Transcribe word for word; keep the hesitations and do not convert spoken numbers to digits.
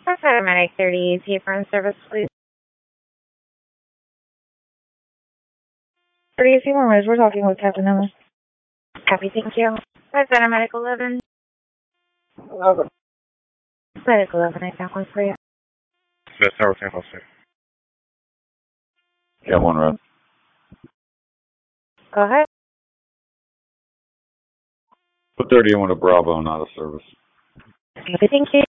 Paramedic thirty, T for in service, please. thirty, T more, we're talking with Captain Emma. Copy, thank you. That's Paramedic eleven. eleven. Medic eleven, I got one for you. That's Tower San Jose. Yeah, one red. Go ahead. Put thirty in with a Bravo and out of service. Copy, thank you.